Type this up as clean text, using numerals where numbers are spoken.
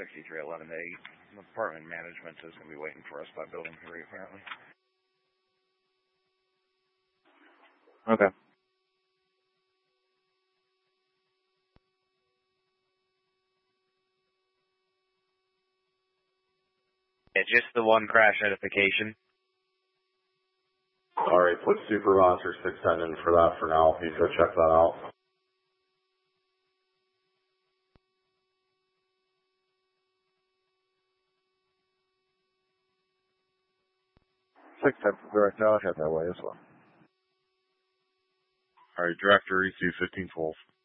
6311A. Apartment management is going to be waiting for us by building 3, apparently. Okay. Yeah, just the one crash notification. Alright, put Supermonster 610 in for that for now. He's going to check that out. Right now, I have that way as well. Alright, Director EC 1512.